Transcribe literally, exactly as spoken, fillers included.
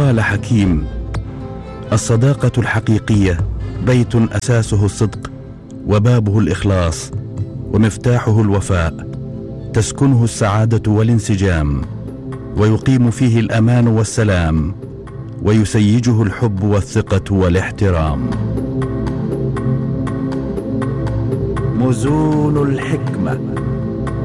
قال حكيم: الصداقة الحقيقية بيت أساسه الصدق وبابه الإخلاص ومفتاحه الوفاء، تسكنه السعادة والانسجام، ويقيم فيه الأمان والسلام، ويسيجه الحب والثقة والاحترام. مزون الحكمة.